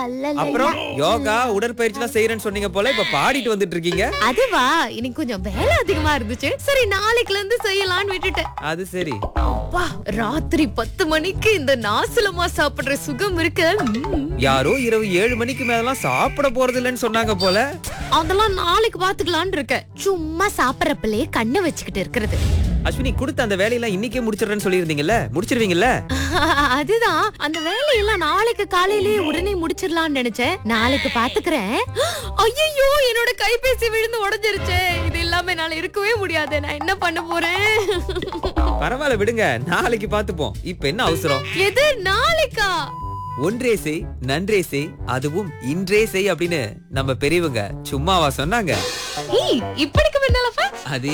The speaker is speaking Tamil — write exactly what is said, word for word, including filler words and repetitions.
அப்புறம் யோகா உடற்பயிற்சி எல்லாம் செய்யறேன்னு சொன்னீங்க போல இப்ப பாடிட்டு வந்துட்டு இருக்கீங்க. அதுவா இன்னைக்கு கொஞ்சம் வேலை அதிகமா இருந்துச்சு. சரி நாளைக்குல இருந்து செய்யலாம்னு விட்டுட்டேன். அது சரி. அப்பா ராத்திரி பத்து மணிக்கு இந்த நாசலமா சாப்பிடுற சுகம் இருக்கு. ம்ம். யாரோ இரவு ஏழு மணிக்கு மேலாம் சாப்பிட போறது இல்லைன்னு சொன்னாங்க போல. அதெல்லாம் நாளைக்கு பாத்துக்கலாம்னு இருக்கேன். சும்மா சாப்பிடறப்பலே கண்ணை வச்சுக்கிட்டு இருக்கிறது. அஸ்வினி கொடுத்த அந்த வேலையெல்லாம் இன்னைக்கே முடிச்சிடுறேன்னு சொல்லியிருந்தீங்கல்ல, முடிச்சிருவீங்கல்ல? அதுதான் அந்த வேலையெல்லாம் நாளைக்கு காலையிலேயே உடனே முடிச்சிடலாம்னு நினைச்சேன். நாளைக்கு பாத்துக்கிறேன். ஐயோ என்னோட கைபேசி விழுந்து உடைஞ்சிருச்சு. இது இல்லாம என்னால இருக்கவே முடியாது. நான் என்ன பண்ண போறேன்? பரவாயில்ல விடுங்க, நாளைக்கு பாத்துப்போம். இப்ப என்ன அவசரம்? எது நாளைக்கா? ஒன்றே செய் நன்றே செய் அதுவும் இன்றே செய் அப்படின்னு நம்ம பெரியவங்க சும்மாவா சொன்னாங்க? ஏய் இப்படிக்கு முன்னாலப்பா அது